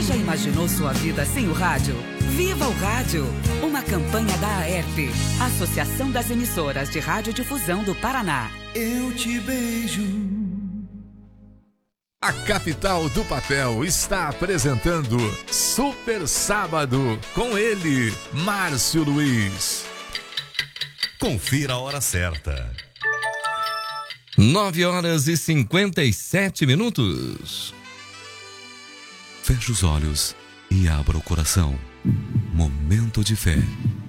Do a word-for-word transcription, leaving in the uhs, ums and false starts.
já imaginou sua vida sem o rádio? Viva o Rádio! Uma campanha da A E R P, Associação das Emissoras de Radiodifusão do Paraná. Eu te beijo. A capital do papel está apresentando Super Sábado com ele, Márcio Luiz. Confira a hora certa. nove horas e cinquenta e sete minutos. Feche os olhos e abra o coração. Momento de fé.